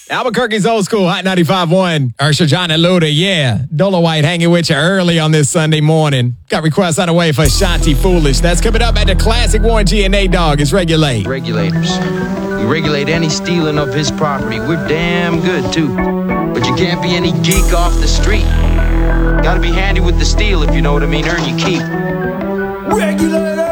Albuquerque's Old School, Hot 95.1. Ursha, John, and Luda, yeah. Dolo White hanging with you early on this Sunday morning. Got requests on the way for Shanti Foolish. That's coming up at the classic Warren G and A-Dog. It's Regulate. Regulators. We regulate any stealing of his property. We're damn good, too. But you can't be any geek off the street. Gotta be handy with the steel, if you know what I mean. Earn your keep. Regulator!